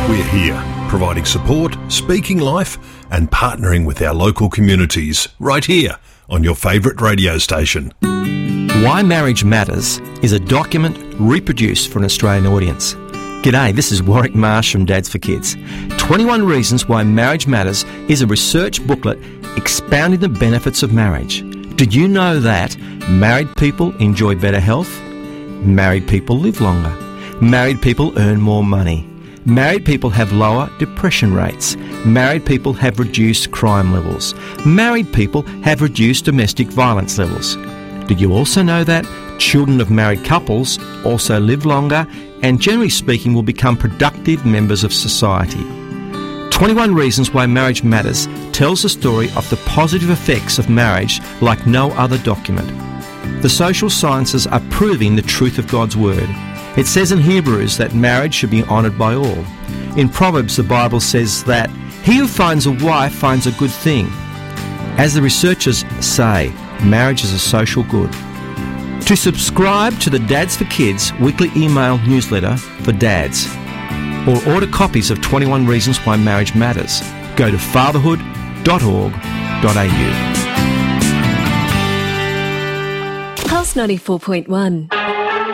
We're here, providing support, speaking life and partnering with our local communities right here on your favourite radio station. Why Marriage Matters is a document reproduced for an Australian audience. G'day, this is Warwick Marsh from Dads for Kids. 21 Reasons Why Marriage Matters is a research booklet expounding the benefits of marriage. Did you know that married people enjoy better health? Married people live longer. Married people earn more money. Married people have lower depression rates. Married people have reduced crime levels. Married people have reduced domestic violence levels. Did you also know that children of married couples also live longer and, generally speaking, will become productive members of society? 21 Reasons Why Marriage Matters tells the story of the positive effects of marriage like no other document. The social sciences are proving the truth of God's Word. It says in Hebrews that marriage should be honoured by all. In Proverbs, the Bible says that he who finds a wife finds a good thing. As the researchers say, marriage is a social good. To subscribe to the Dads for Kids weekly email newsletter for dads, or order copies of 21 Reasons Why Marriage Matters, go to fatherhood.org.au. Pulse 94.1.